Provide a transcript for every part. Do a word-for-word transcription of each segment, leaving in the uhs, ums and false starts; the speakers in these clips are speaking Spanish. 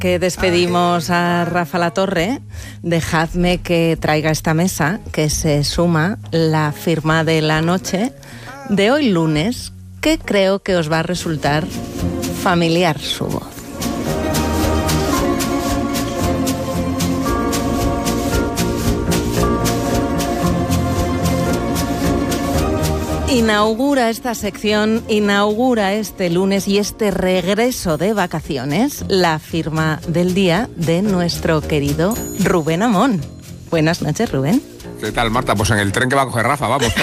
que despedimos a Rafa Latorre, dejadme que traiga esta mesa, que se suma la firma de la noche de hoy lunes, que creo que os va a resultar familiar su voz. Inaugura esta sección, inaugura este lunes y este regreso de vacaciones, la firma del día de nuestro querido Rubén Amón. Buenas noches, Rubén. ¿Qué tal, Marta? Pues en el tren que va a coger Rafa, vamos.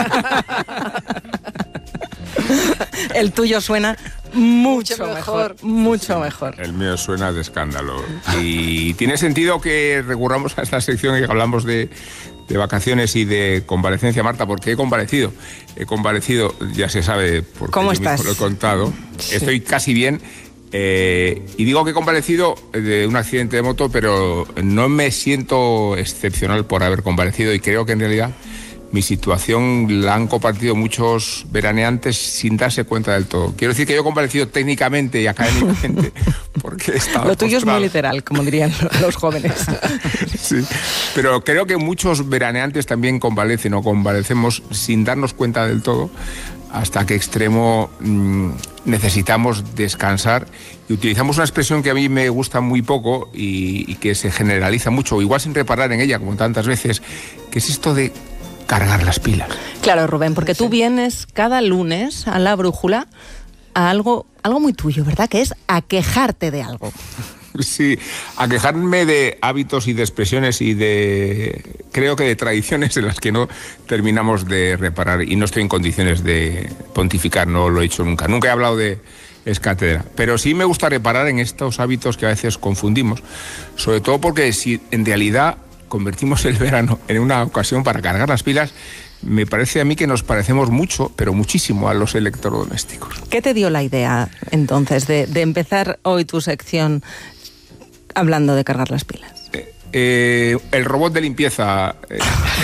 El tuyo suena mucho, mucho mejor, mejor, mucho mejor. El mío suena de escándalo. Y tiene sentido que recurramos a esta sección y que hablamos de, de vacaciones y de convalecencia, Marta, porque he comparecido. He comparecido, ya se sabe, porque ¿Cómo yo estás? mismo lo he contado. Sí. Estoy casi bien. Eh, y digo que he comparecido de un accidente de moto, pero no me siento excepcional por haber comparecido y creo que en realidad mi situación la han compartido muchos veraneantes sin darse cuenta del todo. Quiero decir que yo he comparecido técnicamente y académicamente porque he estado Lo tuyo postrado. Es muy literal, como dirían los jóvenes. Sí, pero creo que muchos veraneantes también convalecen o convalecemos sin darnos cuenta del todo, hasta qué extremo mmm, necesitamos descansar, y utilizamos una expresión que a mí me gusta muy poco y, y que se generaliza mucho, igual sin reparar en ella como tantas veces, que es esto de cargar las pilas. Claro, Rubén, porque tú vienes cada lunes a La Brújula a algo, algo muy tuyo, ¿verdad? Que es a quejarte de algo. Sí, a quejarme de hábitos y de expresiones y de, creo que de tradiciones en las que no terminamos de reparar, y no estoy en condiciones de pontificar, no lo he hecho nunca. Nunca he hablado de escátedra, pero sí me gusta reparar en estos hábitos que a veces confundimos, sobre todo porque si en realidad convertimos el verano en una ocasión para cargar las pilas, me parece a mí que nos parecemos mucho, pero muchísimo, a los electrodomésticos. ¿Qué te dio la idea, entonces, de, de empezar hoy tu sección hablando de cargar las pilas? Eh, eh, el robot de limpieza, eh,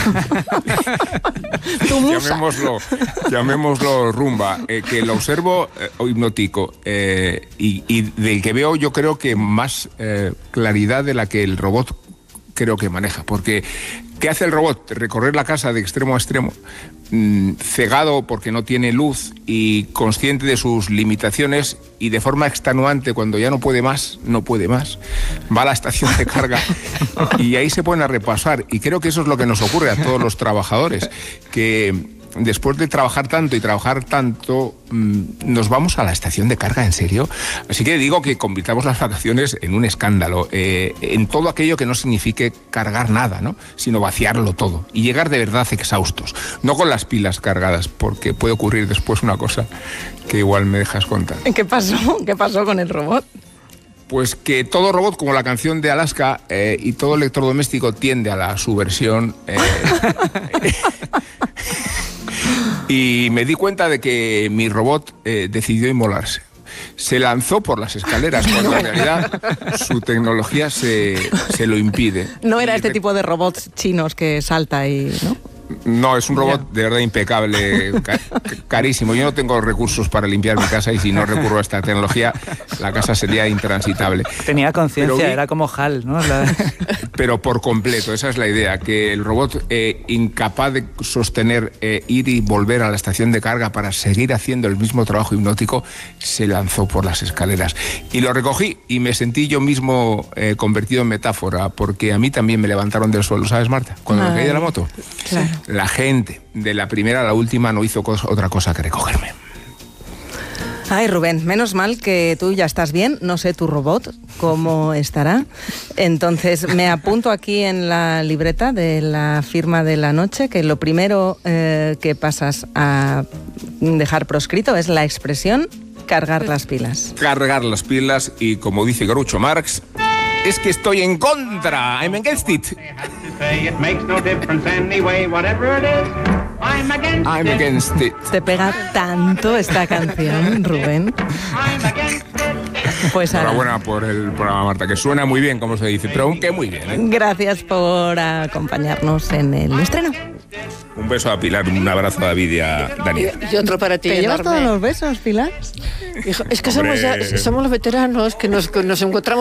llamémoslo, llamémoslo rumba, eh, que lo observo eh, hipnótico eh, y, y del que veo yo creo que más eh, claridad de la que el robot creo que maneja, porque ¿qué hace el robot? Recorrer la casa de extremo a extremo, mmm, cegado porque no tiene luz y consciente de sus limitaciones, y de forma extenuante, cuando ya no puede más, no puede más, va a la estación de carga y ahí se ponen a repasar, y creo que eso es lo que nos ocurre a todos los trabajadores, que después de trabajar tanto y trabajar tanto, mmm, nos vamos a la estación de carga, ¿en serio? Así que digo que convirtamos las vacaciones en un escándalo, eh, en todo aquello que no signifique cargar nada, ¿no? Sino vaciarlo todo y llegar de verdad exhaustos, no con las pilas cargadas, porque puede ocurrir después una cosa que igual me dejas contar. ¿Qué pasó? ¿Qué pasó con el robot? Pues que todo robot, como la canción de Alaska, eh, y todo electrodoméstico tiende a la subversión. Eh, y me di cuenta de que mi robot eh, decidió inmolarse. Se lanzó por las escaleras cuando en realidad su tecnología se, se lo impide. No era y este re- tipo de robots chinos que salta y... ¿no? No, es un robot de verdad impecable, ca- carísimo. Yo no tengo recursos para limpiar mi casa, y si no recurro a esta tecnología, la casa sería intransitable. Tenía conciencia, Pero vi- era como Hal, ¿no? La... Pero por completo, esa es la idea, que el robot, eh, incapaz de sostener eh, ir y volver a la estación de carga para seguir haciendo el mismo trabajo hipnótico, se lanzó por las escaleras. Y lo recogí y me sentí yo mismo eh, convertido en metáfora, porque a mí también me levantaron del suelo, ¿sabes, Marta? Cuando me caí de la moto. Claro. La gente, de la primera a la última, no hizo cosa, otra cosa que recogerme. Ay, Rubén, menos mal que tú ya estás bien, no sé tu robot cómo estará. Entonces me apunto aquí en la libreta de la firma de la noche que lo primero eh, que pasas a dejar proscrito es la expresión cargar las pilas. Cargar las pilas, y como dice Groucho Marx, es que estoy en contra. I'm against it. I'm against it. Te pega tanto esta canción, Rubén. Pues ahora, Enhorabuena por el programa, Marta, que suena muy bien, como se dice, pero aunque muy bien, ¿eh? gracias por acompañarnos en el estreno. Un beso a Pilar, un abrazo a David y a Daniel. Y otro para ti, ¿Te llevas enorme. todos los besos, Pilar? Hijo, es que somos, ya, Hombre. somos los veteranos que nos, que nos encontramos